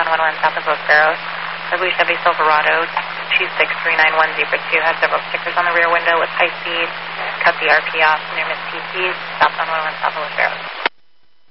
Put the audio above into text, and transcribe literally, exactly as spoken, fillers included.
on one oh one south of Los Barros. The blue Chevy Silverado, two six three nine one Zebra two, has several stickers on the rear window with high speed. Cut the R P off near Miss T C's, south on one oh one south of Los Barros.